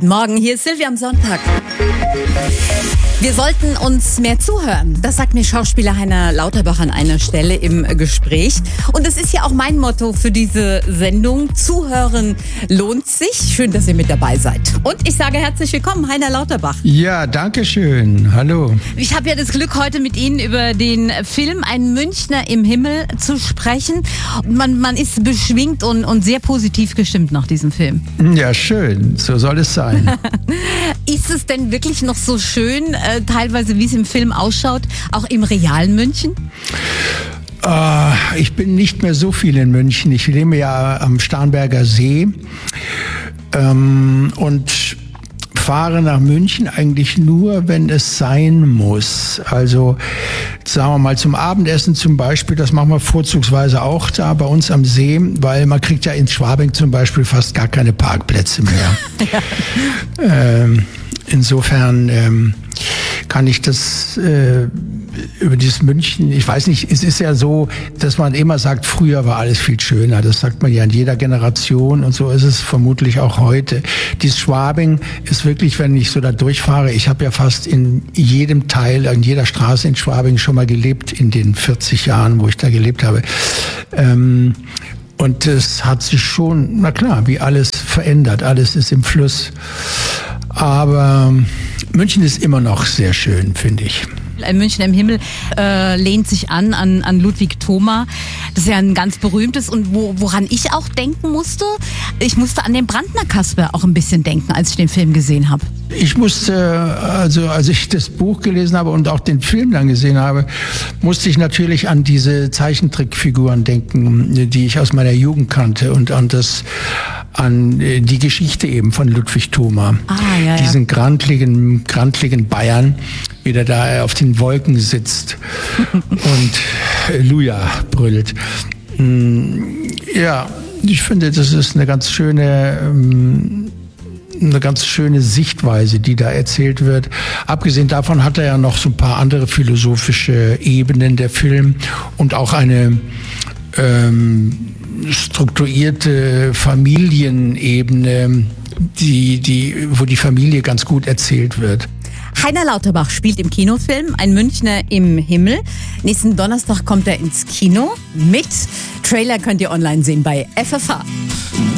Guten Morgen, hier ist Silvia am Sonntag. Wir sollten uns mehr zuhören. Das sagt mir Schauspieler Heiner Lauterbach an einer Stelle im Gespräch. Und das ist ja auch mein Motto für diese Sendung. Zuhören lohnt sich. Schön, dass ihr mit dabei seid. Und ich sage herzlich willkommen, Heiner Lauterbach. Ja, danke schön. Hallo. Ich habe ja das Glück, heute mit Ihnen über den Film Ein Münchner im Himmel zu sprechen. Man ist beschwingt und sehr positiv gestimmt nach diesem Film. Ja, schön. So soll es sein. Ist es denn wirklich noch so schön, teilweise wie es im Film ausschaut, auch im realen München? Ich bin nicht mehr so viel in München. Ich lebe ja am Starnberger See und fahre nach München eigentlich nur, wenn es sein muss. Also sagen wir mal zum Abendessen zum Beispiel, das machen wir vorzugsweise auch da bei uns am See, weil man kriegt ja in Schwabing zum Beispiel fast gar keine Parkplätze mehr. Ja. Insofern kann ich das über dieses München, ich weiß nicht, es ist ja so, dass man immer sagt, früher war alles viel schöner. Das sagt man ja in jeder Generation und so ist es vermutlich auch heute. Dieses Schwabing ist wirklich, wenn ich so da durchfahre, ich habe ja fast in jedem Teil, in jeder Straße in Schwabing schon mal gelebt in den 40 Jahren, wo ich da gelebt habe. Und es hat sich schon, na klar, wie alles verändert. Alles ist im Fluss. Aber München ist immer noch sehr schön, finde ich. Ein Münchner im Himmel lehnt sich an Ludwig Thoma. Das ist ja ein ganz berühmtes. Und woran ich auch denken musste, ich musste an den Brandner Kasper auch ein bisschen denken, als ich den Film gesehen habe. Ich musste, also als ich das Buch gelesen habe und auch den Film dann gesehen habe, musste ich natürlich an diese Zeichentrickfiguren denken, die ich aus meiner Jugend kannte und an die Geschichte eben von Ludwig Thoma. Ja. Diesen grantligen Bayern, wie der da auf den Wolken sitzt und Luja brüllt. Ja, ich finde, das ist eine ganz schöne Sichtweise, die da erzählt wird. Abgesehen davon hat er ja noch so ein paar andere philosophische Ebenen, der Film, und auch eine strukturierte Familienebene, wo die Familie ganz gut erzählt wird. Heiner Lauterbach spielt im Kinofilm Ein Münchner im Himmel. Nächsten Donnerstag kommt er ins Kino mit. Trailer könnt ihr online sehen bei FFH.